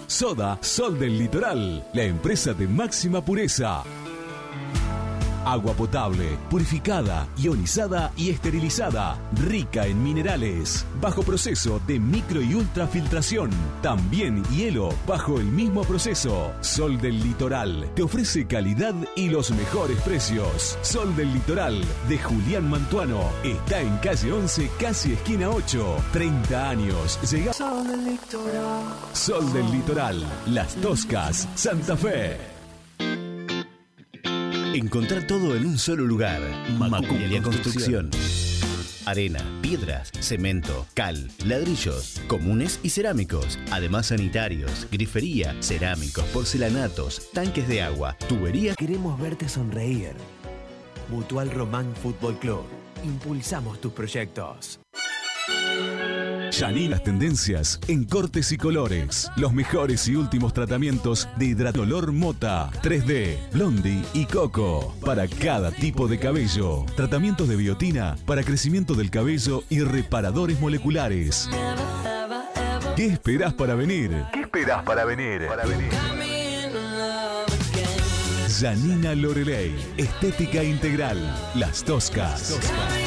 Soda Sol del Litoral, la empresa de máxima pureza. Agua potable, purificada, ionizada y esterilizada, rica en minerales, bajo proceso de micro y ultrafiltración. También hielo bajo el mismo proceso. Sol del Litoral te ofrece calidad y los mejores precios. Sol del Litoral de Julián Mantuano está en calle 11, casi esquina 8. 30 años. Llega Sol del Litoral. Sol del Litoral, Las Toscas, Santa Fe. Encontrar todo en un solo lugar. Macumbia Construcción. Arena, piedras, cemento, cal, ladrillos, comunes y cerámicos. Además sanitarios, grifería, cerámicos, porcelanatos, tanques de agua, tuberías. Queremos verte sonreír. Mutual Román Fútbol Club. Impulsamos tus proyectos. Janine, las tendencias en cortes y colores. Los mejores y últimos tratamientos de hidratolor Mota, 3D, Blondie y Coco. Para cada tipo de cabello. Tratamientos de biotina para crecimiento del cabello y reparadores moleculares. ¿Qué esperás para venir? ¿Qué esperás para venir? Janina Loreley, estética integral. Las Toscas.